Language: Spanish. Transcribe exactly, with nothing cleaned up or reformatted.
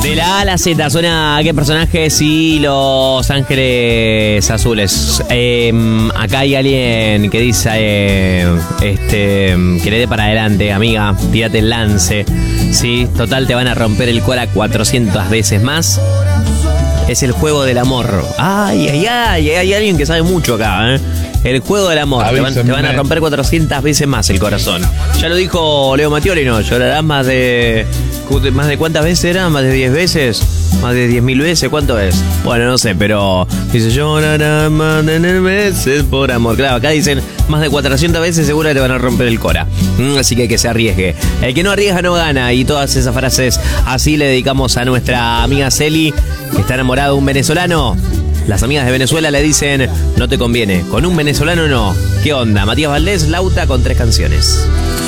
De la A a la Z suena qué personajes y Los Ángeles Azules. Eh, acá hay alguien que dice eh, este, que le dé para adelante, amiga, tírate el lance. Sí, total, te van a romper el cora cuatrocientas veces más. Es el juego del amor. Ay, ay, ay, hay alguien que sabe mucho acá, ¿eh? El juego del amor. Te van, te van a romper cuatrocientas veces más el corazón. Ya lo dijo Leo Mattioli, ¿no? Llorarás más de... ¿Más de cuántas veces era? ¿Más de diez veces? ¿Más de diez mil veces? ¿Cuánto es? Bueno, no sé, pero... Dice, llorarás más de diez veces por amor. Claro, acá dicen más de cuatrocientas veces seguro que te van a romper el cora. Mm, así que que se arriesgue. El que no arriesga no gana. Y todas esas frases así le dedicamos a nuestra amiga Celi, que está enamorada de un venezolano. Las amigas de Venezuela le dicen, no te conviene. Con un venezolano no. ¿Qué onda? Matías Valdés, Lauta con tres canciones.